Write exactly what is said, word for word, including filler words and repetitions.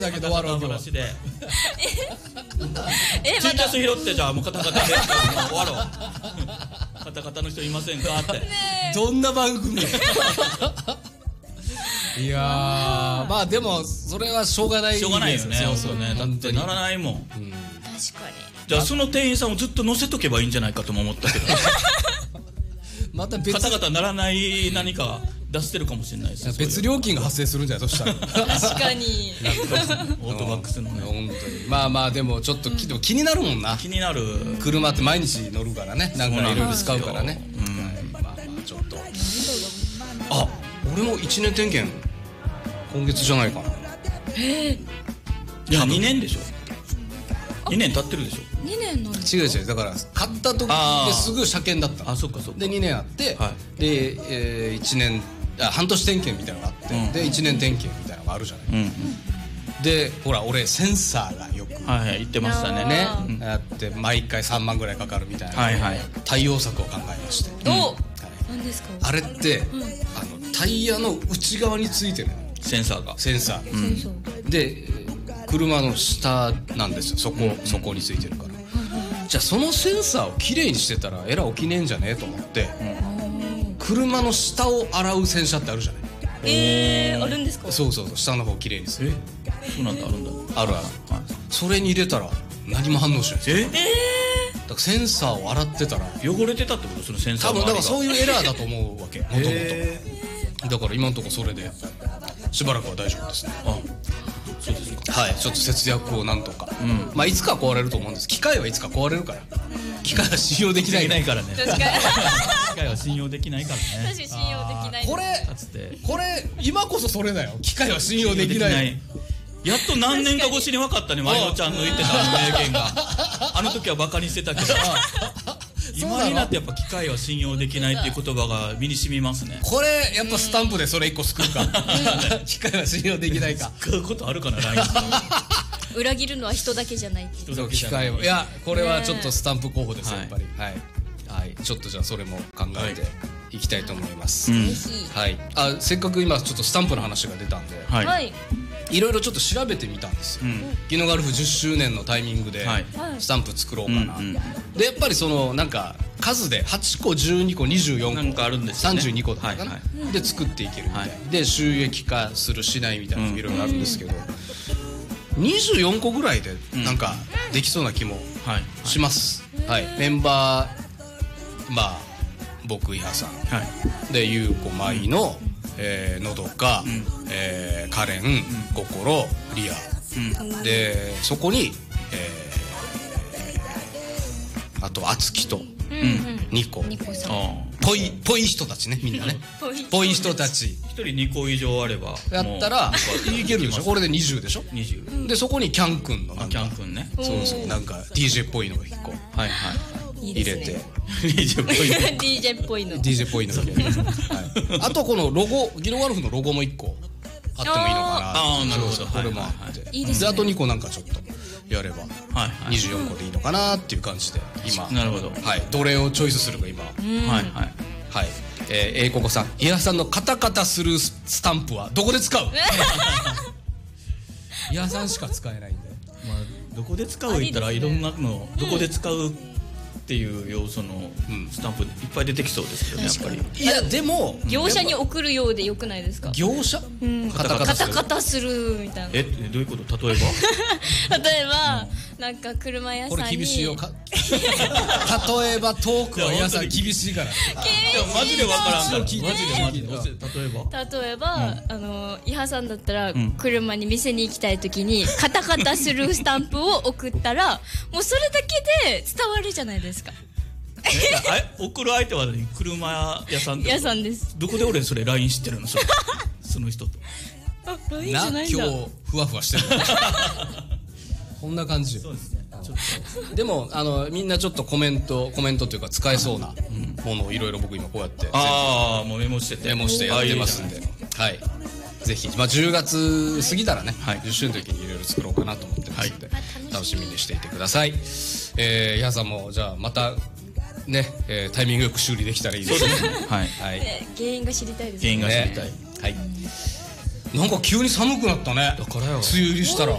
だけど終わろう今話でえツイキャス拾ってじゃあもうカタカタで終わろうカタカタの人いませんかって、 どんな番組いやーまあでもそれはしょうがないしょうがないよね。 そうそうね、だってならないもん、うん、 確かに。 じゃあその店員さんをずっと乗せとけばいいんじゃないかとも思ったけどまた別カタカタならない何か出してるかもしれないです。 別料金が発生するんじゃないそしたら確かにオートバックスのね、 本当にまあまあでもちょっと、うん、でも気になるもんな。 気になる。 車って毎日乗るからね、なんかいろいろ使うからね、うん、はい、まあまあちょっとあ俺もいちねん点検今月じゃないかな。 えー、いやにねんでしょ。にねん経ってるでしょ。 にねんなんですか。違う違う、だから買った時ですぐ車検だったの。 あ、そっかそっか。 でにねんあって、はい、で、えー、いちねんあ半年点検みたいなのがあって、うん、でいちねん点検みたいなのがあるじゃない、うん、でほら俺センサーがよくはいはい言ってましたねね、うん、やって毎回さんまんぐらいかかるみたいな、はいはい、対応策を考えまして、 うん、お、何ですかあれって、うん、あのタイヤの内側についてるセンサーがセンサー、うん、で車の下なんですよ、そこ、うん、そこについてるから、うん、じゃあそのセンサーをきれいにしてたらエラー起きねえんじゃねえと思って、うん、車の下を洗う洗車ってあるじゃない。 えー、あるんですか。 そうそうそう、下の方をきれいにする。 えそうなんだ、あるんだ。 あるある、はい、それに入れたら何も反応しないんですよ。 えだからセンサーを洗ってたら汚れてたってこと。そのセンサーの多分だからそういうエラーだと思うわけもともと。だから今のところそれでしばらくは大丈夫ですね。あ、そうですか。はい、ちょっと節約をなんとか、うん、まあいつか壊れると思うんです。機械はいつか壊れるから、機械は信用できないからね。機械は信用できないからね。 確かに信用できない。 これこれ今こそそれだよ。機械は信用できない。 やっと何年か越しに分かったね、マリオちゃんの言ってた名言が。あの時はバカにしてたけど今になってやっぱ機械は信用できないっていう言葉が身に染みますね。 これやっぱスタンプでそれ一個救うか機械は信用できないか。 救うことあるかな、ライン裏切るのは人だけじゃないっていう。 そう、機械は、いやこれはちょっとスタンプ候補です、やっぱり。はい、はい、ちょっとじゃあそれも考えていきたいと思います。ぜひ、はい、あ、せっかく今ちょっとスタンプの話が出たんで、はい、いろいろちょっと調べてみたんですよ。ギノガルフじゅっしゅうねんのタイミングでスタンプ作ろうかな。でやっぱりそのなんか数ではちこじゅうにこにじゅうよんこなんかあるんですよね。さんじゅうにこだったかな、で作っていけるみたいな、で収益化するしないみたいなのいろいろあるんですけど、にじゅうよんこぐらいでなんかできそうな気もします。はい、メンバー、まあ僕、伊波さんで、ゆうこ、まいの、えー、のどか、うん、えー、カレン、うん、心、リア、うん、でそこに、えー、あとあつきと、うん、ニコ、ニコさん、ぽいぽい人たちね、みんなねぽい人たちひとりにこ以上あればやったらいけるでしょ。これでにじゅうでしょ。 にじゅうでそこにキャンくんのなんかキャンくんね、 そうそう、なんか ディージェー っぽいのがいっこ、はいはい、入れて ディージェー っぽいのディージェー っぽいのディージェー っぽいの、はい、あとこのロゴ、ギノガルフのロゴもいっこあってもいいのかな。 ああ、なるほど。 これもあって、であとにこなんかちょっとやればにじゅうよんこでいいのかなっていう感じで今、 なるほど、 はい、どれをチョイスするか今、はいはいはい、えー、英子さん、伊波さんのカタカタするスタンプはどこで使う？伊波さんしか使えないんで、 まあどこで使う言ったらいろんなのどこで使うっていう要素のスタンプいっぱい出てきそうですけどね、やっぱり。 いやでも業者に送るようでよくないですか？ 業者？ うん、カタカタする、カタカタするみたいな。 え、どういうこと？例えば？ 例えば、うん、なんか車屋さんに、 これ厳しいよか例えばトークは皆さん厳しいから。 マジでわからんから。マジでマジで。例えば？ 例えば、うん、あの伊波さんだったら、うん、車に店に行きたい時にカタカタするスタンプを送ったらもうそれだけで伝わるじゃないですか。 え、送る相手は車屋さんって屋さんです。 どこで俺それ ライン 知ってるの？そ, その人と。 あ、ライン じゃないんだ。 今日ふわふわしてる。こんな感じ。そうですね。ちょっとでもあのみんなちょっとコメントコメントというか使えそうなものをいろいろ僕今こうやってああもうメモしててメモしてやってますんで、はい、ぜひ、まあ、じゅうがつ過ぎたらね、はい、じゅっしゅうねんの時にいろいろ作ろうかなと思ってますので、はい、楽しみにしていてください。えー、伊波さんもじゃあまたね、えー、タイミングよく修理できたらいいですね。はい、はい、 原因が知りたいですね。 原因が知りたい。 はい。 なんか急に寒くなったね。 だからよ、 梅雨入りしたら